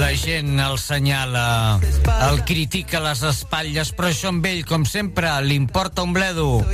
La gent el senyala, el critica a les espatlles, però això amb ell, com sempre, li importa un bledo.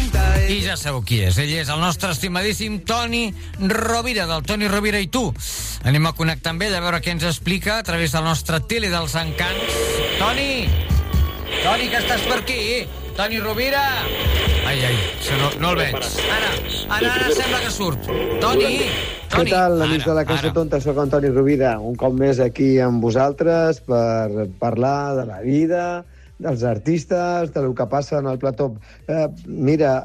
I ja sabeu qui és. Ell és el nostre estimadíssim Toni Rovira, del Toni Rovira i tu. Anem a connectar amb ell, a veure què ens explica a través del nostre tele dels encants. Toni! Toni, que estàs per aquí? Toni Rovira! Ai, no el veig. Ara sembla que surt. Toni! Què tal, amics de la Cançó Tonta? Soc en Toni Rovira, un cop més aquí amb vosaltres per parlar de la vida, dels artistes, del que passa en el plató. Mira,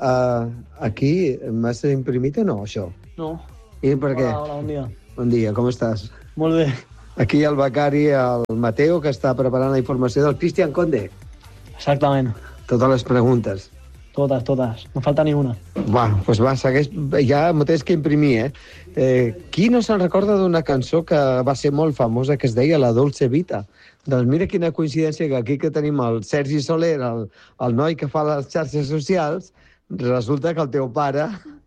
aquí m'has imprimit o no, això? No. I per què? Hola, bon dia. Bon dia, com estàs? Molt bé. Aquí el becari, el Mateo, que està preparant la informació del Cristian Conde. Exactament. Totes les preguntes. Totes. No falta ni una. Doncs va, segueix. Ja m'ho tens que imprimir, qui no se'n recorda d'una cançó que va ser molt famosa, que es deia La Dolce Vita? Doncs mira quina coincidència que aquí que tenim el Sergi Soler, el noi que fa les xarxes socials, resulta que el teu pare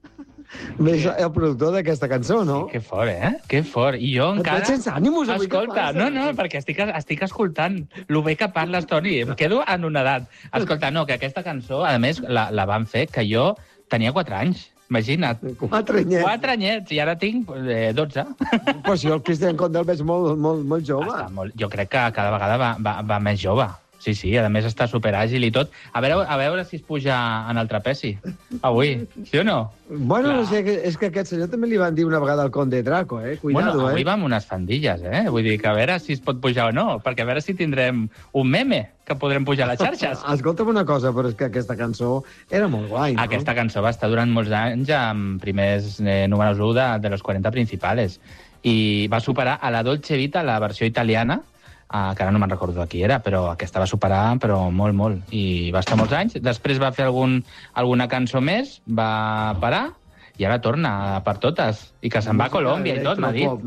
és el productor d'aquesta cançó, no? Sí, que fort, Que fort. I jo encara... Et veig sense ànims avui. Escolta, no, perquè estic escoltant lo bé que parles, Toni. Em quedo anonadat. Escolta, no, que aquesta cançó, a més, la van fer que jo tenia 4 anys. Imagina't. 4 anyets. 4 anyets, i ara tinc 12. Però si el Cristian Conde el veig molt jove. Jo crec que cada vegada va més jove. Sí, a més està superàgil i tot. A veure si es puja en el trapezi. Avui, sí o no? Bueno, no sé, és que aquest senyor també li van dir una vegada al Conde Draco, Cuidado, bueno, avui va amb unes fandilles, Vull dir que a veure si es pot pujar o no, perquè a veure si tindrem un meme que podrem pujar a les xarxes. Escolta'm una cosa, però és que aquesta cançó era molt guai, no? Aquesta cançó va estar durant molts anys amb primers números 1 de los 40 principals. I va superar a la Dolce Vita, la versió italiana, que ara no me'n recordo de qui era, però aquesta va superar molt. I va estar molts anys. Després va fer alguna cançó més, va parar, i ara torna per totes. I que se'n va a Colòmbia i tot, m'ha dit.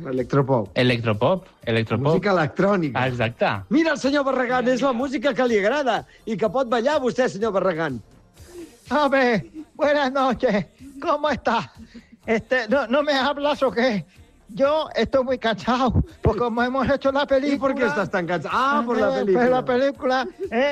Electropop, no? Música electrònica. Exacte. Mira, el senyor Barragán, és la música que li agrada i que pot ballar vostè, senyor Barragán. Hombre, buenas noches. ¿Cómo está? ¿No me hablas o qué? Yo estoy muy cansado, porque como hemos hecho la película... ¿Y por qué estás tan cansado? Por la película. Por la película,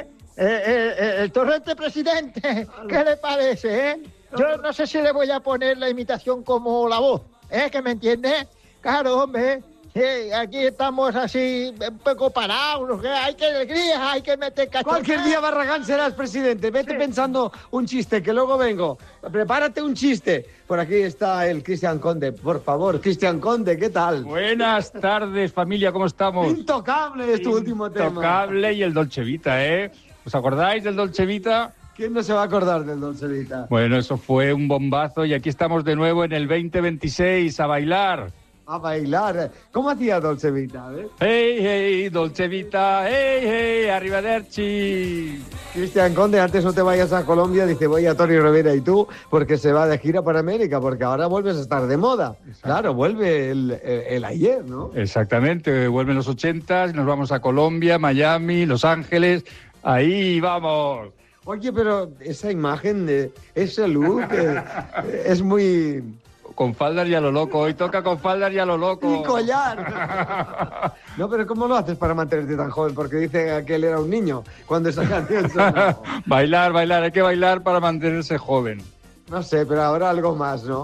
el torrente presidente, ¿qué le parece, Yo no sé si le voy a poner la imitación como la voz, ¿Que me entiende? Claro, hombre, aquí estamos así, un poco parados, hay que alegría, hay que meter cachorro. Cualquier día, Barragán, serás presidente. Vete pensando un chiste, que luego vengo. Prepárate un chiste. Por aquí está el Cristian Conde. Por favor, Cristian Conde, ¿qué tal? Buenas tardes, familia, ¿cómo estamos? Intocable es tu último tema. Intocable y el Dolce Vita, ¿Os acordáis del Dolce Vita? ¿Quién no se va a acordar del Dolce Vita? Bueno, eso fue un bombazo y aquí estamos de nuevo en el 2026 a bailar. A bailar. ¿Cómo hacía Dolce Vita? Hey, Dolce Vita, hey, arrivederci. Cristian Conde, antes no te vayas a Colombia, dice, voy a Toni Rovira y tú, porque se va de gira para América, porque ahora vuelves a estar de moda. Exacto. Claro, vuelve el ayer, ¿no? Exactamente, vuelven los 80s, nos vamos a Colombia, Miami, Los Ángeles, ahí vamos. Oye, pero esa imagen, ese look, es muy... Con faldas y a lo loco. Hoy toca con faldas y a lo loco. ¡Y collar! No, pero ¿cómo lo haces para mantenerte tan joven? Porque dice que él era un niño cuando esa canción sonó. Bailar. Hay que bailar para mantenerse joven. No sé, pero ahora algo más, ¿no?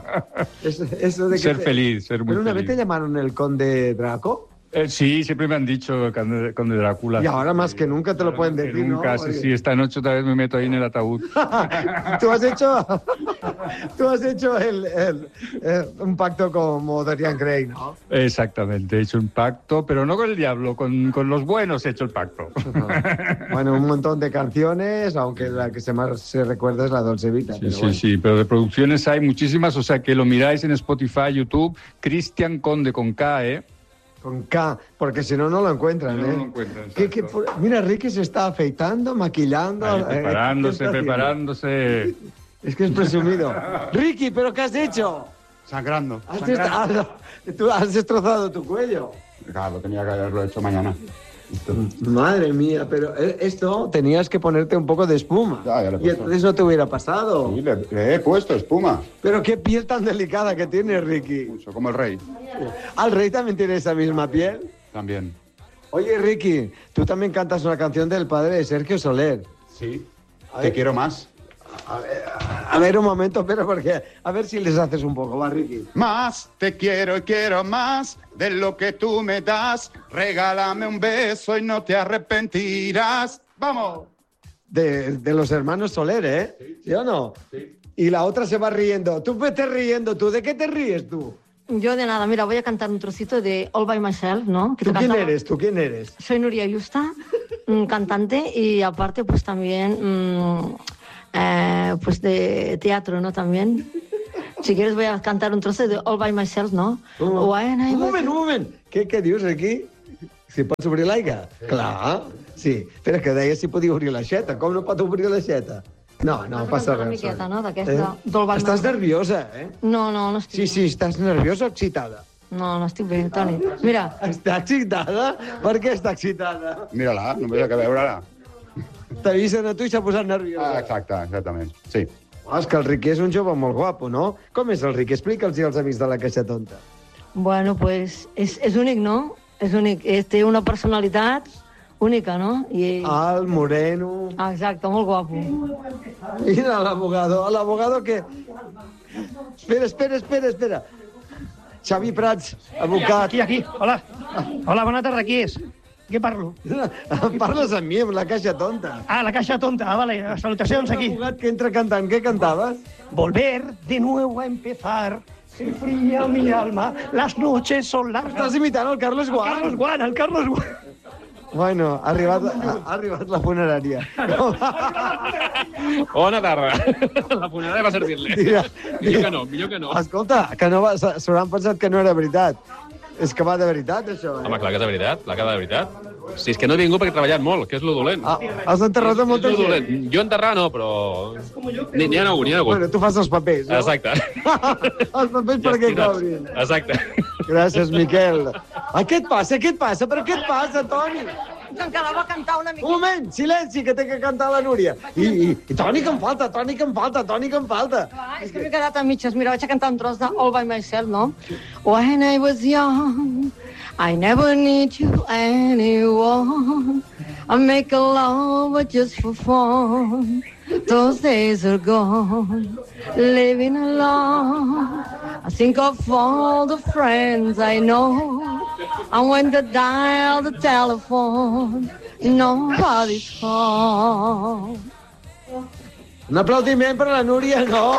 Eso de que ser feliz, ser muy feliz. ¿Pero una vez te llamaron el Conde Draco? Sí, siempre me han dicho Conde Drácula. Y ahora más que nunca te lo pueden decir, nunca, ¿no? Sí, esta noche otra vez me meto ahí en el ataúd. ¿Tú has hecho un pacto como Dorian Gray, ¿no? Exactamente, he hecho un pacto, pero no con el diablo, con los buenos he hecho el pacto. Bueno, un montón de canciones, aunque la que más se recuerda es la Dolce Vita. Sí, pero de producciones hay muchísimas, o sea que lo miráis en Spotify, YouTube, Cristian Conde con K, Con K, porque si no, no lo encuentran, No lo encuentran, mira, Ricky se está afeitando, maquillando... Preparándose. Es que es presumido. Ricky, ¿pero qué has hecho? Sangrando. Tú has destrozado tu cuello. Claro, tenía que haberlo hecho mañana. Madre mía, pero esto tenías que ponerte un poco de espuma. Ya y entonces no te hubiera pasado. Sí, le he puesto espuma. Pero qué piel tan delicada que tiene, Ricky. Mucho, como el rey. ¿Al rey también tiene esa misma piel? También. Oye, Ricky, tú también cantas una canción del padre de Sergio Soler. Sí. Te quiero más. A ver, un momento, pero porque a ver si les haces un poco, va, Ricky. Más te quiero y quiero más de lo que tú me das. Regálame un beso y no te arrepentirás. ¡Vamos! De los hermanos Soler, ¿eh? ¿Sí o no? Sí. Y la otra se va riendo. Tú vete riendo, tú. ¿De qué te ríes tú? Yo de nada, mira, voy a cantar un trocito de All By Myself, ¿no? Que ¿Tú quién cantaba- eres? ¿Tú quién eres? Soy Nuria Yusta, cantante y aparte pues también pues de teatro, ¿no? También. Si quieres voy a cantar un trozo de All By Myself, ¿no? When I Un was- moment. Què dius aquí? Si pots obrir l'aigua? Sí. Clar, sí. Però que deia si podia obrir l'aixeta. Com no pot obrir l'aixeta? No passa Una res. miqueta, no? D'aquesta d'All By Estàs Myself. nerviosa, eh? No estic... Sí, estàs nerviosa o excitada? No estic bé, Toni. Mira, Està excitada? Per què està excitada? Mírala, només hay que veure-la. T'ha vist a tu i s'ha posat nerviosa. Exactament. Sí. És que el Riqui és un jove molt guapo, no? Com és el Riqui? Explica'ls als amics de la Caixa Tonta. bueno, pues és únic, no? És únic. Té una personalitat única, no? I... Alt, moreno... Exacte, molt guapo. Mira l'abogado que... Espera. Xavi Prats, advocat. Aquí. Hola. Hola, bona tarda, qui és? Què parlo? Parles amb mi, amb la Caixa Tonta. Ah, la Caixa Tonta. Ah, vale. Salutacions aquí. Abogat que entra cantant. Què cantaves? Volver de nuevo a empezar. Se fría mi alma. Las noches son largas. Estàs imitant el Carlos Guan. El Carlos Guan. Bueno, ha arribat la funerària. Bona tarda. La funerària va servir-li. Millor que no. Escolta, que no s'hauran pensat que no era veritat. És que va de veritat, això, eh? Home, clar que és de veritat, Si és que no he vingut perquè he treballat molt, que és lo dolent. Has enterrat a molta És lo gent. dolent. Jo enterrar no, però... N'hi ha hagut. Bueno, tu fas els papers, no? Exacte. Els papers perquè cobrin. Exacte. Gràcies, Miquel. Què et passa? Però què et passa, Toni? Que encara va cantar una mica. Un moment, silenci, que té que cantar la Núria. I Toni, que em falta. És que m'he quedat a mitges. Mira, vaig a cantar un tros de All By Myself, no? When I was young, I never need you anyone. I make a love but just for fun. Those days are gone, living alone. I think of all the friends I know. And when they dial the telephone, nobody's home. Un aplaudiment per la Núria, no?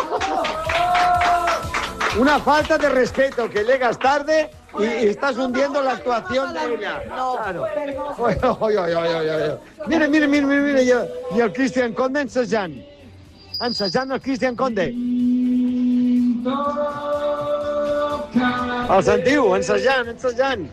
Una falta de respeto, que llegas tarde y estás hundiendo la actuación de ella. Claro. Mira, i el Cristian Conde ensejant el Cristian Conde. El sentiu, ensejant.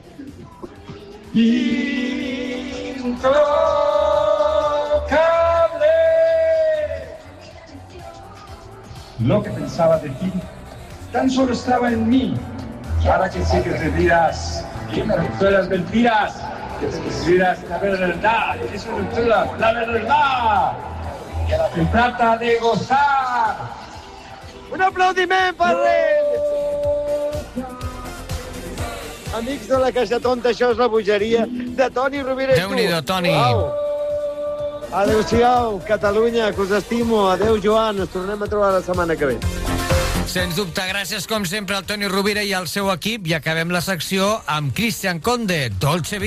Lo que pensaba de ti tan solo estaba en mí. Ahora que sé que te dirás que todas las mentiras, que te dirás la verdad, eso es toda la verdad. Se trata de gozar. Un aplaudiment per ell! Amics de la Caixa Tonta, això és la bogeria de Toni Rovira i tu. Déu-n'hi-do, Toni. Adéu-siau, Catalunya, que us estimo. Adéu, Joan, ens tornem a trobar la setmana que ve. Sens dubte, gràcies com sempre al Toni Rovira i al seu equip i acabem la secció amb Cristian Conde, Dolce Vita.